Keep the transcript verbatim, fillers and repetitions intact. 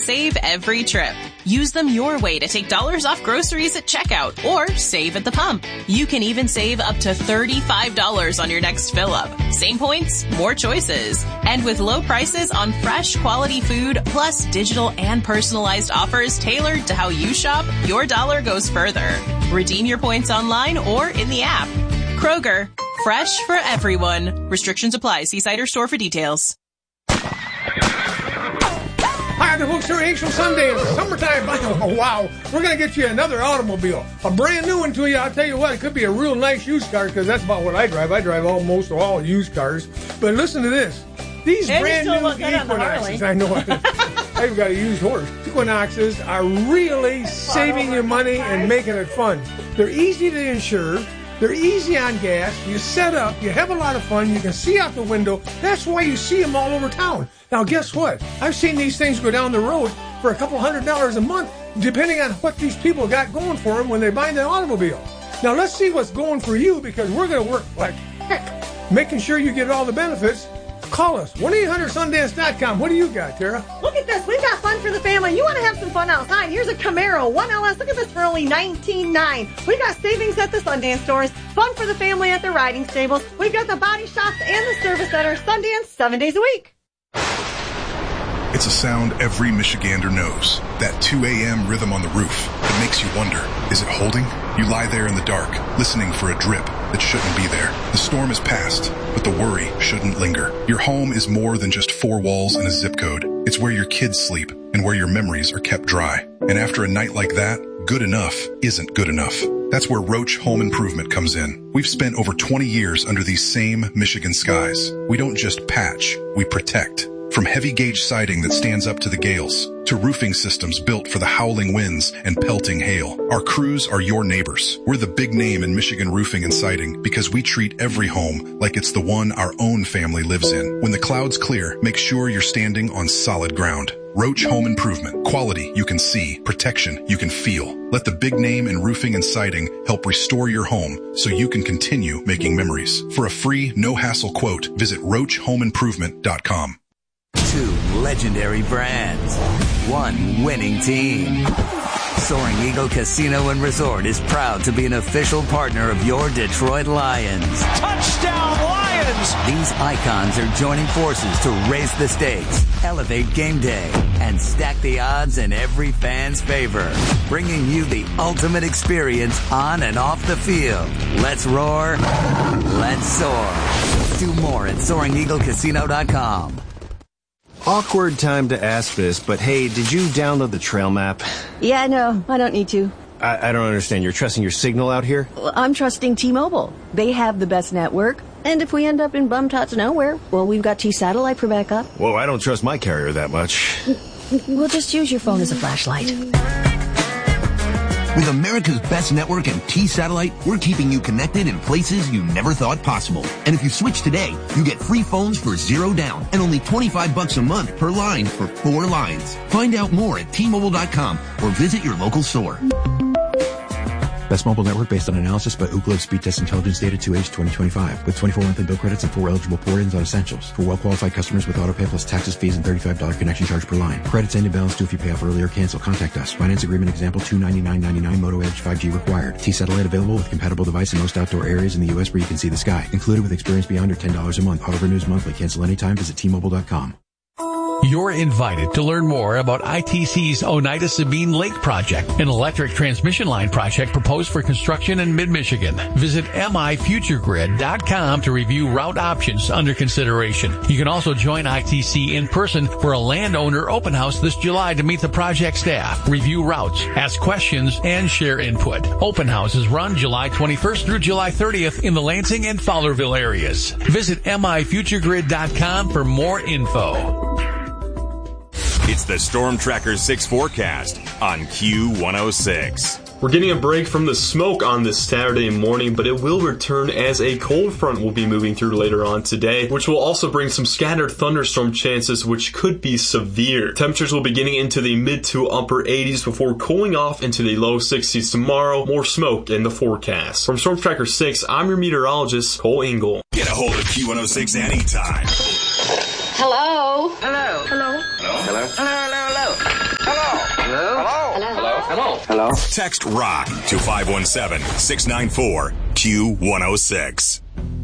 save every trip. Use them your way to take dollars off groceries at checkout or save at the pump. You can even save up to thirty-five dollars on your next fill-up. Same points, more choices. And with low prices on fresh, quality food, plus digital and personalized offers tailored to how you shop, your dollar goes further. Redeem your points online or in the app. Kroger, fresh for everyone. Restrictions apply. See site or store for details. Hi, the folks here at Angel Sundance. Summertime. Oh, wow. We're going to get you another automobile. A brand new one to you. I'll tell you what, it could be a real nice used car because that's about what I drive. I drive almost all used cars. But listen to this. These and brand new Equinoxes. I know. I've got a used horse. Equinoxes are really saving you money and making it fun. They're easy to insure. They're easy on gas. You set up. You have a lot of fun. You can see out the window. That's why you see them all over town. Now, guess what? I've seen these things go down the road for a couple hundred dollars a month, depending on what these people got going for them when they buy the automobile. Now, let's see what's going for you because we're going to work like heck, making sure you get all the benefits. Call us, one eight hundred sundance dot com. What do you got, Tara? Look at this. We've got fun for the family. You want to have some fun outside. Here's a Camaro, one L S. Look at this for only nineteen nine dollars. We got savings at the Sundance stores. Fun for the family at the riding stables. We've got the body shops and the service center. Sundance, seven days a week. It's a sound every Michigander knows. That two a.m. rhythm on the roof that makes you wonder, is it holding? You lie there in the dark, listening for a drip that shouldn't be there. The storm is past, but the worry shouldn't linger. Your home is more than just four walls and a zip code. It's where your kids sleep and where your memories are kept dry. And after a night like that, good enough isn't good enough. That's where Roach Home Improvement comes in. We've spent over twenty years under these same Michigan skies. We don't just patch, we protect. From heavy gauge siding that stands up to the gales, to roofing systems built for the howling winds and pelting hail. Our crews are your neighbors. We're the big name in Michigan roofing and siding because we treat every home like it's the one our own family lives in. When the clouds clear, make sure you're standing on solid ground. Roach Home Improvement. Quality you can see. Protection you can feel. Let the big name in roofing and siding help restore your home so you can continue making memories. For a free, no-hassle quote, visit roach home improvement dot com. Two legendary brands. One winning team. Soaring Eagle Casino and Resort is proud to be an official partner of your Detroit Lions. Touchdown Lions! These icons are joining forces to raise the stakes, elevate game day, and stack the odds in every fan's favor. Bringing you the ultimate experience on and off the field. Let's roar. Let's soar. Do more at soaring eagle casino dot com. Awkward time to ask this, but hey, did you download the trail map? Yeah, no, I don't need to. I, I don't understand. You're trusting your signal out here? Well, I'm trusting T-Mobile. They have the best network. And if we end up in bum tots nowhere, well, we've got T-Satellite for backup. Whoa, I don't trust my carrier that much. We'll just use your phone as a flashlight. With America's best network and T-Satellite, we're keeping you connected in places you never thought possible. And if you switch today, you get free phones for zero down and only twenty-five bucks a month per line for four lines. Find out more at T Mobile dot com or visit your local store. Best mobile network based on analysis by Ookla of Speed Test Intelligence data to age twenty twenty-five. With twenty-four monthly bill credits and four eligible port-ins on essentials. For well-qualified customers with autopay plus taxes, fees, and thirty-five dollars connection charge per line. Credits end in balance due if you pay off early or cancel. Contact us. Finance agreement example two ninety-nine ninety-nine. Moto Edge five G required. T-Satellite available with compatible device in most outdoor areas in the U S where you can see the sky. Included with experience beyond or ten dollars a month. Auto renews monthly. Cancel anytime. Visit T Mobile dot com. You're invited to learn more about I T C's Oneida Sabine Lake Project, an electric transmission line project proposed for construction in mid-Michigan. Visit M I future grid dot com to review route options under consideration. You can also join I T C in person for a landowner open house this July to meet the project staff, review routes, ask questions, and share input. Open house is run July twenty-first through July thirtieth in the Lansing and Fowlerville areas. Visit M I future grid dot com for more info. It's the Storm Tracker six forecast on Q one oh six. We're getting a break from the smoke on this Saturday morning, but it will return as a cold front will be moving through later on today, which will also bring some scattered thunderstorm chances, which could be severe. Temperatures will be getting into the mid to upper eighties before cooling off into the low sixties tomorrow. More smoke in the forecast. From Storm Tracker six, I'm your meteorologist, Cole Engel. Get a hold of Q one oh six anytime. Hello? Hello? Hello? Hello? Hello? Hello, hello, hello. Hello. Hello. Text ROCK to five one seven, six nine four, Q one oh six.